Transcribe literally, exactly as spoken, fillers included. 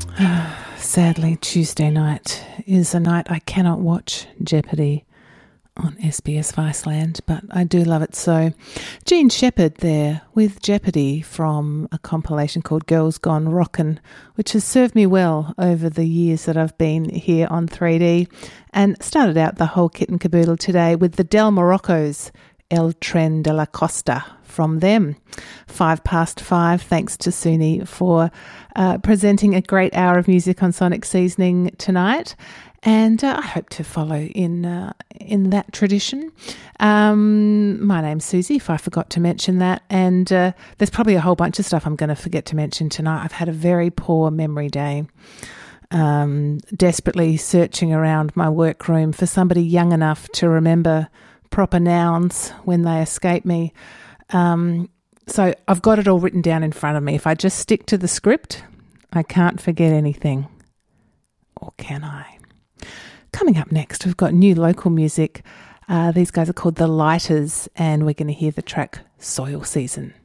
Sadly, Tuesday night is a night I cannot watch Jeopardy on S B S Viceland, but I do love it so. Jean Shepherd there with Jeopardy from a compilation called Girls Gone Rockin', which has served me well over the years that I've been here on three D, and started out the whole kit and caboodle today with the Del Morocco's El Tren de la Costa from them. Five past five, thanks to Suni for uh, presenting a great hour of music on Sonic Seasoning tonight. And uh, I hope to follow in uh, in that tradition. Um, my name's Susie, if I forgot to mention that. And uh, there's probably a whole bunch of stuff I'm going to forget to mention tonight. I've had a very poor memory day. Um, desperately searching around my workroom for somebody young enough to remember proper nouns when they escape me. Um, so I've got it all written down in front of me. If I just stick to the script, I can't forget anything. Or can I? Coming up next, we've got new local music. Uh, these guys are called The Lighters, and we're going to hear the track Soil Season.